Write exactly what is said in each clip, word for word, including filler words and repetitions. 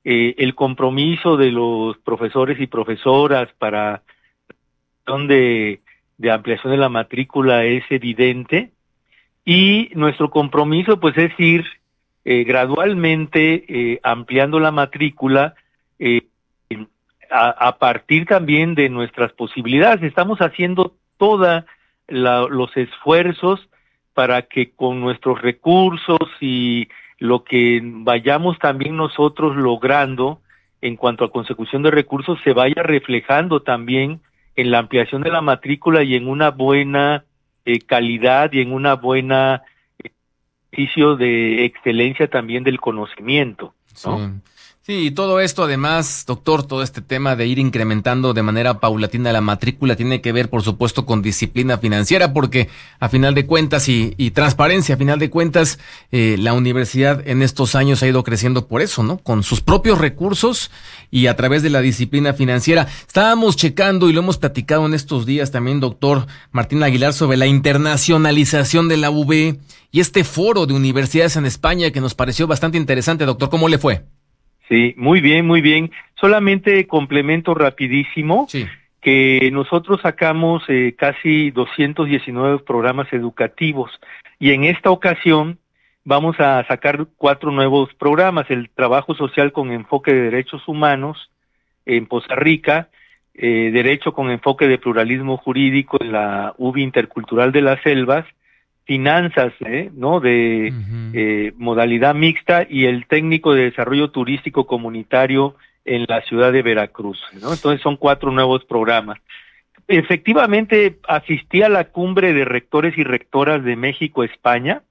eh, el compromiso de los profesores y profesoras para de, de ampliación de la matrícula es evidente, y nuestro compromiso pues es ir eh, gradualmente eh, ampliando la matrícula eh, a, a partir también de nuestras posibilidades. Estamos haciendo todos los esfuerzos para que con nuestros recursos y lo que vayamos también nosotros logrando en cuanto a consecución de recursos se vaya reflejando también en la ampliación de la matrícula y en una buena eh, calidad y en una buena ejercicio de excelencia también del conocimiento, ¿no? Sí. Sí, y todo esto además, doctor, todo este tema de ir incrementando de manera paulatina la matrícula tiene que ver, por supuesto, con disciplina financiera, porque a final de cuentas y, y transparencia, a final de cuentas, eh, la universidad en estos años ha ido creciendo por eso, ¿no? Con sus propios recursos y a través de la disciplina financiera. Estábamos checando y lo hemos platicado en estos días también, doctor Martín Aguilar, sobre la internacionalización de la U V y este foro de universidades en España que nos pareció bastante interesante, doctor. ¿Cómo le fue? Sí, muy bien, muy bien. Solamente complemento rapidísimo, sí. que nosotros sacamos eh, casi doscientos diecinueve programas educativos y en esta ocasión vamos a sacar cuatro nuevos programas: el trabajo social con enfoque de derechos humanos en Poza Rica, eh, derecho con enfoque de pluralismo jurídico en la U B I Intercultural de las Selvas, finanzas, ¿eh? ¿no? De uh-huh. eh, modalidad mixta, y el técnico de desarrollo turístico comunitario en la ciudad de Veracruz, ¿no? Entonces son cuatro nuevos programas. Efectivamente, asistí a la cumbre de rectores y rectoras de México-España,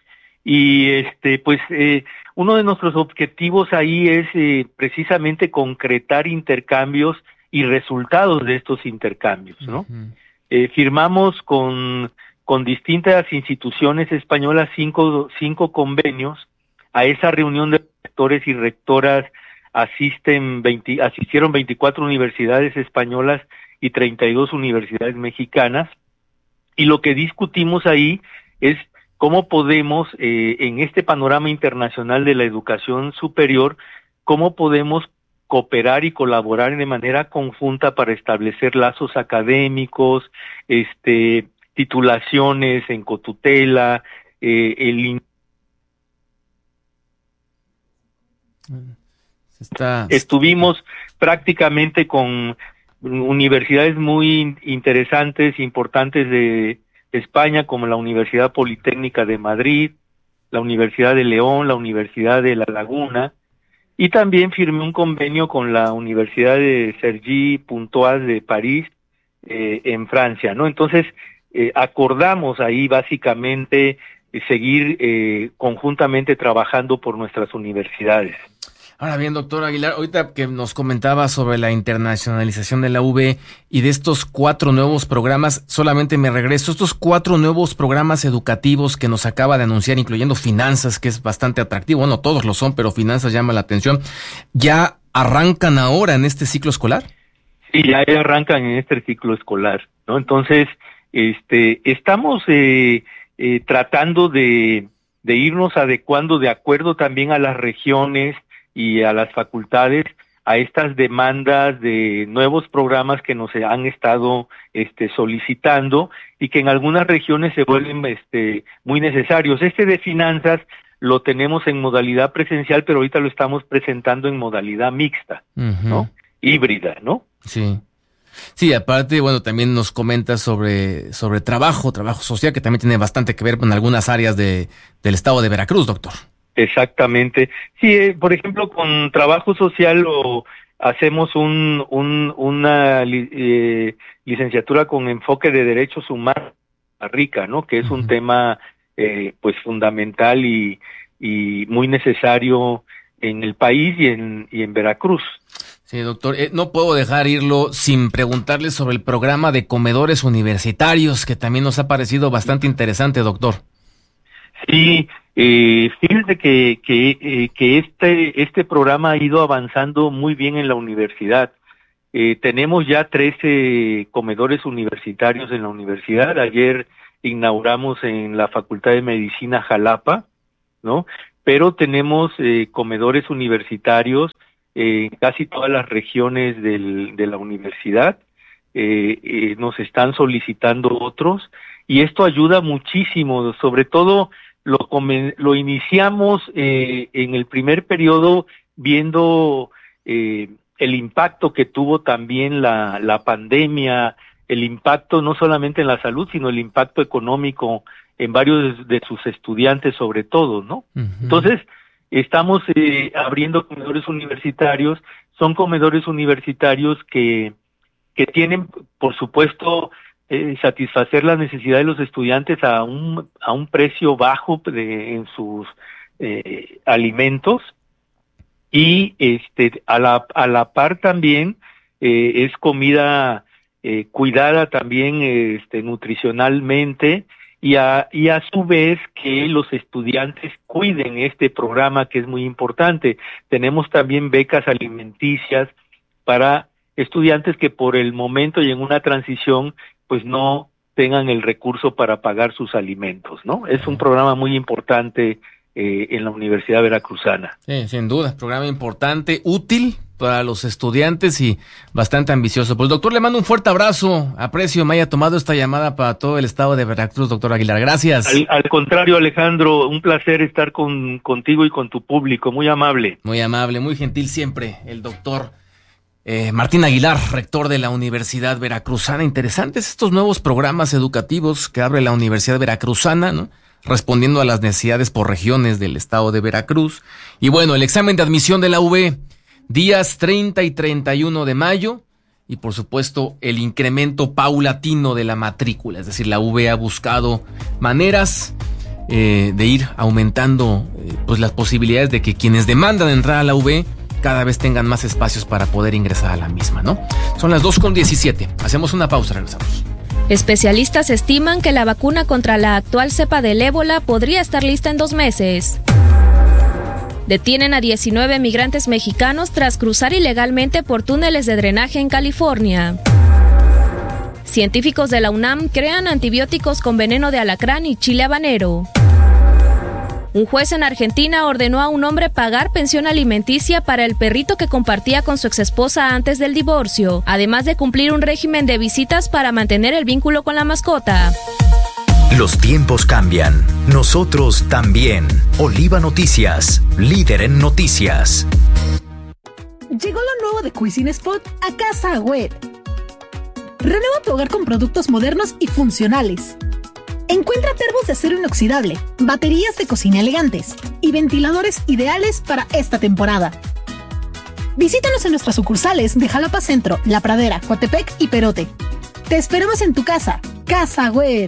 y este, pues, eh, uno de nuestros objetivos ahí es eh, precisamente concretar intercambios y resultados de estos intercambios, ¿no? Uh-huh. Eh, firmamos con con distintas instituciones españolas, cinco, cinco convenios. A esa reunión de rectores y rectoras asisten veinte, asistieron veinticuatro universidades españolas y treinta y dos universidades mexicanas, y lo que discutimos ahí es cómo podemos, eh, en este panorama internacional de la educación superior, cómo podemos cooperar y colaborar de manera conjunta para establecer lazos académicos, este titulaciones en cotutela, eh, el Está... estuvimos prácticamente con universidades muy interesantes, importantes de España, como la Universidad Politécnica de Madrid, la Universidad de León, la Universidad de La Laguna, y también firmé un convenio con la Universidad de Cergy-Pontoise de París, eh, en Francia, ¿no? Entonces, Eh, acordamos ahí básicamente eh, seguir eh, conjuntamente trabajando por nuestras universidades. Ahora bien, doctor Aguilar, ahorita que nos comentaba sobre la internacionalización de la U V y de estos cuatro nuevos programas, solamente me regreso, estos cuatro nuevos programas educativos que nos acaba de anunciar, incluyendo finanzas, que es bastante atractivo, bueno, todos lo son, pero finanzas llama la atención, ¿ya arrancan ahora en este ciclo escolar? Sí, ya arrancan en este ciclo escolar, ¿no? Entonces, Este, estamos eh, eh, tratando de, de irnos adecuando de acuerdo también a las regiones y a las facultades a estas demandas de nuevos programas que nos han estado este, solicitando y que en algunas regiones se vuelven este, muy necesarios. Este de finanzas lo tenemos en modalidad presencial, pero ahorita lo estamos presentando en modalidad mixta, uh-huh. ¿no? Híbrida, ¿no? Sí. Sí, aparte, bueno, también nos comenta sobre sobre trabajo, trabajo social, que también tiene bastante que ver con algunas áreas de del estado de Veracruz, doctor. Exactamente. Sí, eh, por ejemplo, con trabajo social lo hacemos un, un una li, eh, licenciatura con enfoque de derechos humanos rica, ¿no? Que es uh-huh. un tema eh, pues fundamental y y muy necesario en el país y en y en Veracruz. Sí, doctor, eh, no puedo dejar irlo sin preguntarle sobre el programa de comedores universitarios, que también nos ha parecido bastante interesante, doctor. Sí, eh, fíjese que que eh, que este este programa ha ido avanzando muy bien en la universidad. Eh, tenemos ya trece comedores universitarios en la universidad. Ayer inauguramos en la Facultad de Medicina Jalapa, ¿no? Pero tenemos eh, comedores universitarios en eh, casi todas las regiones del, de la universidad. Eh, eh, nos están solicitando otros y esto ayuda muchísimo, sobre todo lo, lo iniciamos eh, en el primer periodo viendo eh, el impacto que tuvo también la, la pandemia, el impacto no solamente en la salud, sino el impacto económico en varios de sus estudiantes sobre todo, ¿no? Uh-huh. Entonces, estamos eh, abriendo comedores universitarios, son comedores universitarios que que tienen, por supuesto, eh, satisfacer las necesidades de los estudiantes a un a un precio bajo de, en sus eh, alimentos y este a la a la par también eh, es comida eh, cuidada también este nutricionalmente y a y a su vez que los estudiantes cuiden este programa que es muy importante. Tenemos también becas alimenticias para estudiantes que por el momento y en una transición pues no tengan el recurso para pagar sus alimentos, ¿no? Es un programa muy importante eh, en la Universidad Veracruzana. Sí, sin duda, programa importante, útil para los estudiantes y bastante ambicioso. Pues doctor, le mando un fuerte abrazo, aprecio me haya tomado esta llamada para todo el estado de Veracruz, doctor Aguilar, gracias. Al, al contrario, Alejandro, un placer estar con contigo y con tu público, muy amable. Muy amable, muy gentil siempre, el doctor Eh, Martín Aguilar, rector de la Universidad Veracruzana. Interesantes estos nuevos programas educativos que abre la Universidad Veracruzana, ¿no? Respondiendo a las necesidades por regiones del estado de Veracruz. Y bueno, el examen de admisión de la U B, días treinta y treinta y uno de mayo, y por supuesto el incremento paulatino de la matrícula. Es decir, la U B ha buscado maneras eh, de ir aumentando eh, pues las posibilidades de que quienes demandan entrar a la U B cada vez tengan más espacios para poder ingresar a la misma, ¿no? Son las dos con diecisiete. Hacemos una pausa, regresamos. Especialistas estiman que la vacuna contra la actual cepa del ébola podría estar lista en dos meses. Detienen a diecinueve migrantes mexicanos tras cruzar ilegalmente por túneles de drenaje en California. Científicos de la UNAM crean antibióticos con veneno de alacrán y chile habanero. Un juez en Argentina ordenó a un hombre pagar pensión alimenticia para el perrito que compartía con su exesposa antes del divorcio, además de cumplir un régimen de visitas para mantener el vínculo con la mascota. Los tiempos cambian, nosotros también. Oliva Noticias, líder en noticias. Llegó lo nuevo de Cuisine Spot a Casa Web. Renueva tu hogar con productos modernos y funcionales. Encuentra termos de acero inoxidable, baterías de cocina elegantes y ventiladores ideales para esta temporada. Visítanos en nuestras sucursales de Jalapa Centro, La Pradera, Coatepec y Perote. Te esperamos en tu casa. Casa Web.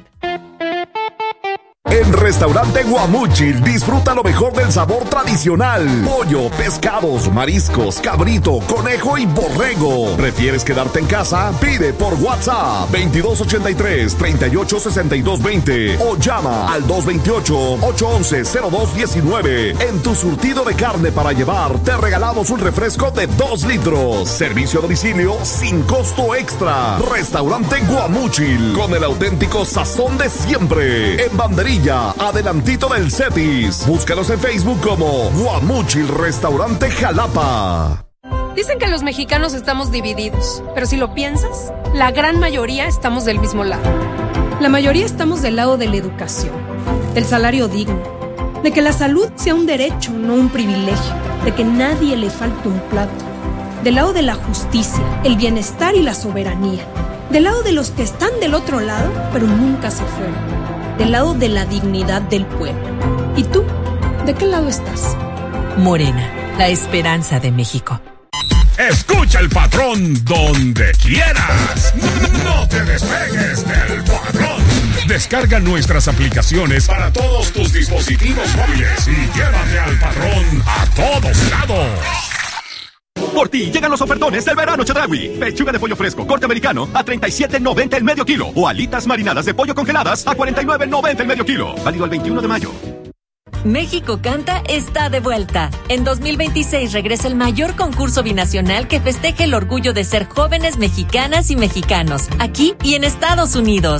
En Restaurante Guamúchil disfruta lo mejor del sabor tradicional. Pollo, pescados, mariscos, cabrito, conejo y borrego. ¿Prefieres quedarte en casa? Pide por WhatsApp veintidós ochenta y tres, treinta y ocho sesenta y dos veinte o llama al dos veintiocho, ochocientos once, cero dos diecinueve. En tu surtido de carne para llevar te regalamos un refresco de dos litros. Servicio a domicilio sin costo extra. Restaurante Guamúchil, con el auténtico sazón de siempre. En Banderilla, adelantito del Cetis. Búscanos en Facebook como Guamúchil Restaurante Jalapa. Dicen que los mexicanos estamos divididos, pero si lo piensas, la gran mayoría estamos del mismo lado. La mayoría estamos del lado de la educación, del salario digno, de que la salud sea un derecho, no un privilegio, de que nadie le falte un plato, del lado de la justicia, el bienestar y la soberanía, del lado de los que están del otro lado, pero nunca se fueron, del lado de la dignidad del pueblo. ¿Y tú? ¿De qué lado estás? Morena, la esperanza de México. Escucha el patrón donde quieras. No te despegues del patrón. Descarga nuestras aplicaciones para todos tus dispositivos móviles y llévate al patrón a todos lados. Por ti llegan los ofertones del verano Chedraui. Pechuga de pollo fresco corte americano a treinta y siete noventa el medio kilo. O alitas marinadas de pollo congeladas a cuarenta y nueve noventa el medio kilo. Válido el veintiuno de mayo. México Canta está de vuelta. En dos mil veintiséis regresa el mayor concurso binacional que festeje el orgullo de ser jóvenes mexicanas y mexicanos, aquí y en Estados Unidos.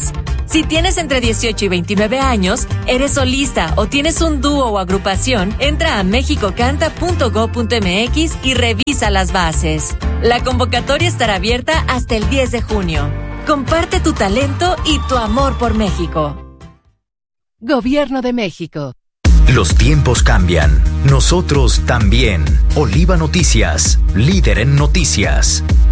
Si tienes entre dieciocho y veintinueve años, eres solista o tienes un dúo o agrupación, entra a mexicocanta punto gob punto mx y revisa las bases. La convocatoria estará abierta hasta el diez de junio. Comparte tu talento y tu amor por México. Gobierno de México. Los tiempos cambian. Nosotros también. Oliva Noticias, líder en noticias.